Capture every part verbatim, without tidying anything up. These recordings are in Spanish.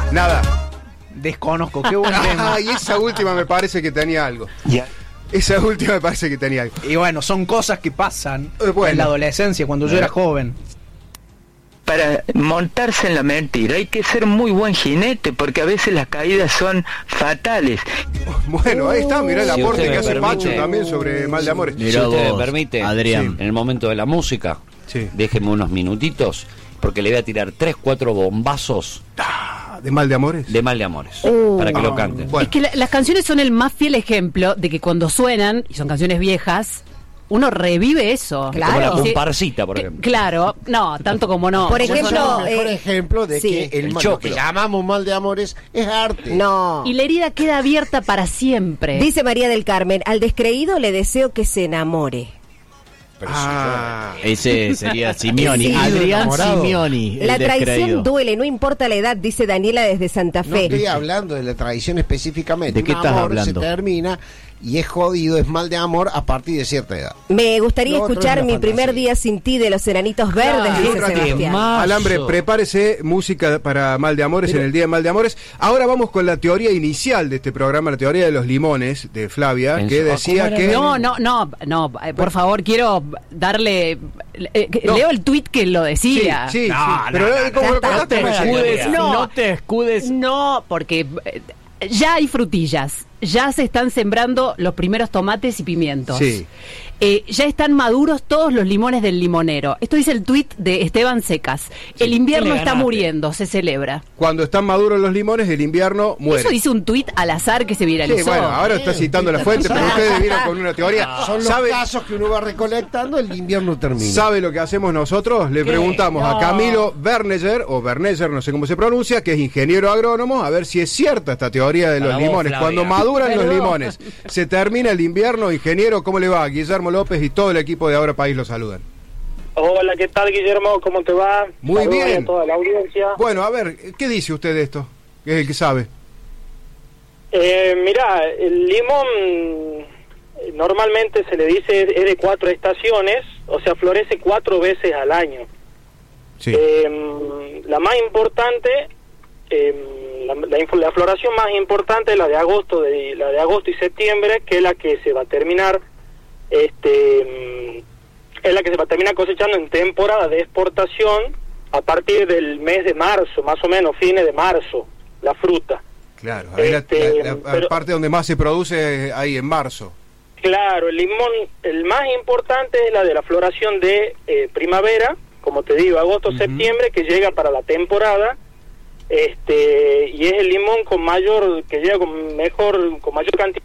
Nada. Desconozco, qué buen tema. Y esa última me parece que tenía algo. Ya. Esa última me parece que tenía algo. Y bueno, son cosas que pasan Eh, bueno. en la adolescencia, cuando yo era joven. Para montarse en la mentira hay que ser muy buen jinete, porque a veces las caídas son fatales. Bueno, ahí está, mirá el Si aporte usted que me hace permite. Pacho también sobre Mal de Amores. Si usted me permite, Adrián. en el momento de la música, Sí. déjeme unos minutitos, porque le voy a tirar tres, cuatro bombazos Ah, ¿de Mal de Amores? de Mal de Amores, Uh. para que lo canten. Bueno. Es que la- las canciones son el más fiel ejemplo de que cuando suenan, y son canciones viejas, uno revive eso. Claro. Como la Y se- comparsita, por que- ejemplo. Claro, no, tanto como no. Por Eso ejemplo, no. el mejor eh, ejemplo de sí. que el, El mal- lo choclo. que llamamos mal de amores es arte. No. Y la herida queda abierta para siempre. Dice María del Carmen, al descreído le deseo que se enamore. Pero Ah, Ese sería Simeoni, Sí. Adrián Enamorado. Simeoni. el La traición descreído. duele, no importa la edad, dice Daniela desde Santa no Fe. estoy hablando de la traición específicamente. ¿De qué Un estás amor hablando? se termina y es jodido, es mal de amor a partir de cierta edad. Me gustaría Lo otro escuchar es una Mi primer fantasía. día sin ti de los Enanitos Verdes, Claro, dice un ratito Sebastián. más. Alambre, prepárese música para Mal de Amores Pero- en el Día de Mal de Amores. Ahora vamos con la teoría inicial de este programa, la teoría de los limones de Flavia, En que su- decía ¿cómo era? que... No, no, no, no, eh, por favor, quiero darle... eh, que- No. Leo el tuit que lo decía. Sí, sí, No, sí. no, Pero no, eh, como ya lo está. contaste No te recién. escudes. No, No. te escudes. No, porque eh, ya hay frutillas, ya se están sembrando los primeros tomates y pimientos. Sí. Eh, ya están maduros todos los limones del limonero. Esto dice el tuit de Esteban Secas. El invierno le está ganaste. muriendo, se celebra. Cuando están maduros los limones, el invierno muere. Eso dice un tuit al azar que se viralizó. Sí, bueno, ahora está citando la fuente, pero ustedes vieron con una teoría. Son los ¿Sabe, casos que uno va recolectando, el invierno termina. ¿Sabe lo que hacemos nosotros? Le preguntamos a No. Camilo Berneger, o Berneger, no sé cómo se pronuncia, que es ingeniero agrónomo, a ver si es cierta esta teoría de los Para vos, limones. Flavia. Cuando maduran los Perdón. limones, se termina el invierno. Ingeniero, ¿cómo le va? Guillermo López y todo el equipo de Ahora País lo saludan. Hola, ¿qué tal, Guillermo? ¿Cómo te va? Muy Saludos bien. a toda la audiencia. Bueno, a ver, ¿qué dice usted de esto? Que es el que sabe. Eh, mirá, el limón eh, normalmente se le dice es de cuatro estaciones, o sea, florece cuatro veces al año. Sí. Eh, la más importante, eh, la, la, inf- la floración más importante es la de agosto, de, la de agosto y septiembre, que es la que se va a terminar, este, mm, es la que se va a terminar cosechando en temporada de exportación a partir del mes de marzo, más o menos, fines de marzo, la fruta. Claro, ahí la, Este, la- la pero- parte donde más se produce es ahí en marzo. Claro, el limón, el más importante es la de la floración de eh, primavera, como te digo, agosto, Ujú. septiembre, que llega para la temporada, este, y es el limón con mayor, que llega con mejor, con mayor cantidad.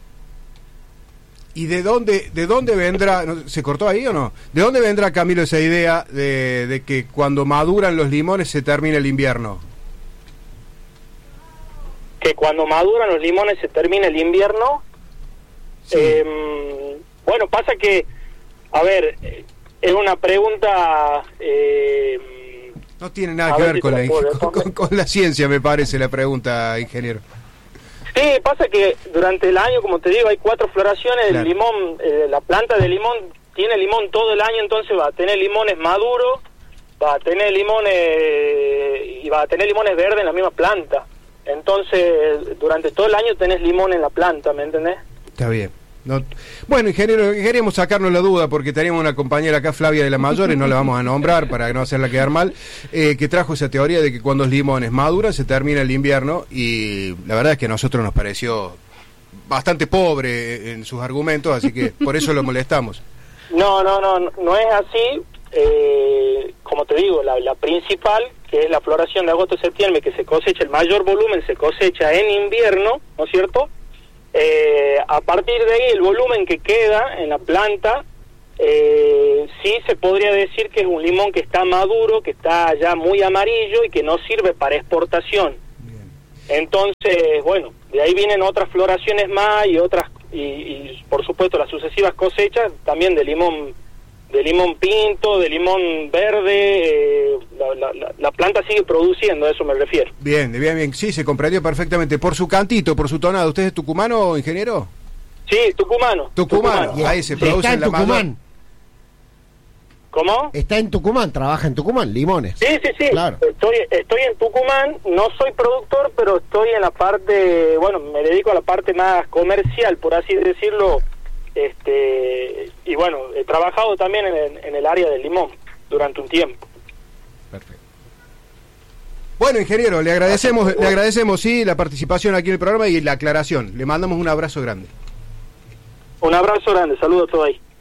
¿Y de dónde, de dónde vendrá, no, se cortó ahí o no? ¿De dónde vendrá, Camilo, esa idea de, de que cuando maduran los limones se termina el invierno? Que cuando maduran los limones se termina el invierno. Sí. Eh, bueno, pasa que, a ver, eh, es una pregunta... Eh, No tiene nada A que ver ver si con te la, la puedo con, con- responder. con la ciencia, me parece, la pregunta, ingeniero. Sí, pasa que durante el año, como te digo, hay cuatro floraciones. Claro. El limón, eh, la planta de limón tiene limón todo el año, entonces va a tener limones maduros, va a tener limones y va a tener limones verdes en la misma planta. Entonces, durante todo el año tenés limón en la planta, ¿me entendés? Está bien. No- Bueno, ingeniero, queríamos sacarnos la duda porque teníamos una compañera acá, Flavia de la Mayor, y no la vamos a nombrar para no hacerla quedar mal, eh, que trajo esa teoría de que cuando los limones maduran se termina el invierno, y la verdad es que a nosotros nos pareció bastante pobre en sus argumentos, así que por eso lo molestamos. No, no, no, no no es así. Eh, como te digo, la, la principal, que es la floración de agosto-septiembre, que se cosecha, el mayor volumen se cosecha en invierno, ¿no es cierto? Eh, a partir de ahí, el volumen que queda en la planta, eh, sí se podría decir que es un limón que está maduro, que está ya muy amarillo y que no sirve para exportación. Entonces, bueno, de ahí vienen otras floraciones más y otras, y, y por supuesto las sucesivas cosechas también de limón, de limón pinto, de limón verde, eh, la, la, la, la planta sigue produciendo, a eso me refiero. Bien, bien, bien, sí, se comprendió perfectamente. Por su cantito, por su tonada, ¿usted es tucumano, ingeniero? Sí, tucumano. Tucumano, Y ahí se está produce en la Tucumán. mayor- ¿Cómo? Está en Tucumán, trabaja en Tucumán, limones. Sí, sí, sí. Claro. Estoy, estoy en Tucumán, no soy productor, pero en la parte, bueno, me dedico a la parte más comercial, por así decirlo, este y bueno, he trabajado también en, en el área del limón durante un tiempo. Perfecto. Bueno, ingeniero, le agradecemos, le agradecemos sí la participación aquí en el programa y la aclaración. Le mandamos un abrazo grande. Un abrazo grande, saludos a todos ahí.